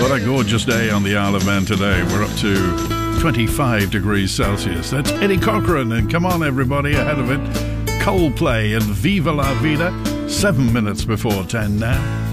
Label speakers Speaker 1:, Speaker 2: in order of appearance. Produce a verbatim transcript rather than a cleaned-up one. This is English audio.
Speaker 1: What a gorgeous day on the Isle of Man today. We're up to twenty-five degrees Celsius. That's Eddie Cochran, and come on everybody, ahead of it, Coldplay and Viva La Vida, seven minutes before ten now.